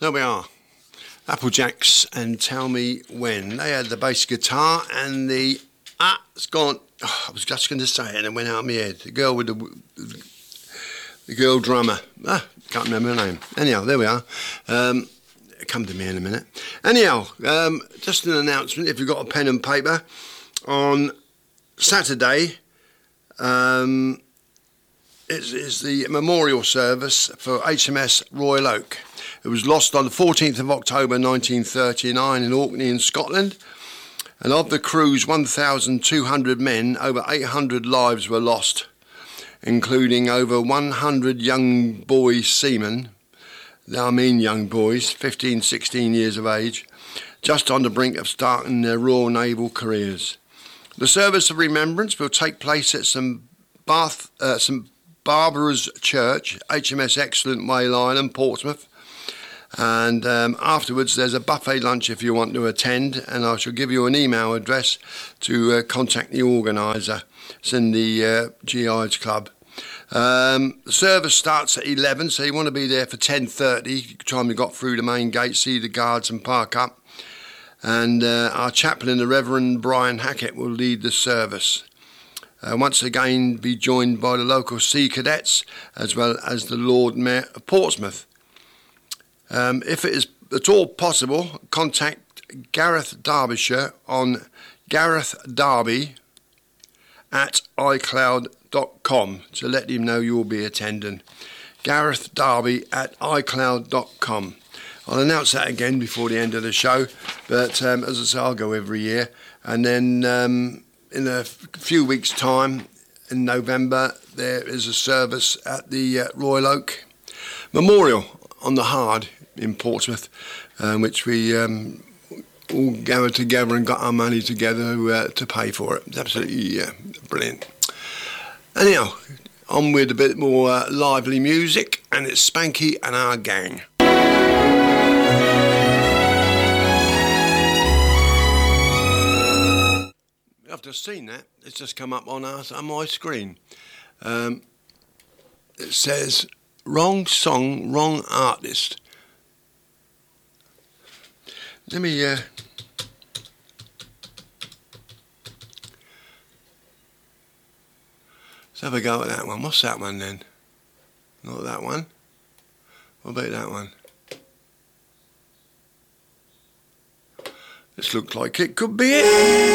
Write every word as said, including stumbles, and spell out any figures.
There we are. Applejacks and Tell Me When. They had the bass guitar and the... Ah, it's gone. Oh, I was just going to say it and it went out of my head. The girl with the... The girl drummer. Ah, can't remember her name. Anyhow, there we are. Um, come to me in a minute. Anyhow, um, just an announcement. If you've got a pen and paper, on Saturday... Um, It's, it's the memorial service for H M S Royal Oak. It was lost on the fourteenth of October nineteen thirty-nine in Orkney in Scotland, and of the crew's one thousand two hundred men, over eight hundred lives were lost, including over one hundred young boy seamen, I mean young boys, fifteen, sixteen years of age, just on the brink of starting their Royal Naval careers. The service of remembrance will take place at St Bath, uh, St Barbara's Church, H M S Excellent, Whale Island, Portsmouth, and um, afterwards there's a buffet lunch if you want to attend, and I shall give you an email address to uh, contact the organiser. It's in the uh, G I's Club. Um, the service starts at eleven, so you want to be there for ten thirty, time you got through the main gate, see the guards and park up, and uh, our chaplain, the Reverend Brian Hackett, will lead the service. Uh, once again be joined by the local Sea Cadets as well as the Lord Mayor of Portsmouth. Um, if it is at all possible, contact Gareth Derbyshire on Gareth Derby at i cloud dot com to let him know you'll be attending. Gareth Derby at i cloud dot com. I'll announce that again before the end of the show, but um, as I say, I'll go every year, and then... Um, In a few weeks' time, in November, there is a service at the uh, Royal Oak Memorial on the Hard in Portsmouth, uh, which we um, all gathered together and got our money together uh, to pay for it. It's absolutely uh, brilliant. Anyhow, on with a bit more uh, lively music, and it's Spanky and Our Gang. I've just seen that. It's just come up on, our, on my screen. Um, it says, wrong song, wrong artist. Let me... Uh, let's have a go at that one. What's that one then? Not that one. What about that one? This looks like it could be it.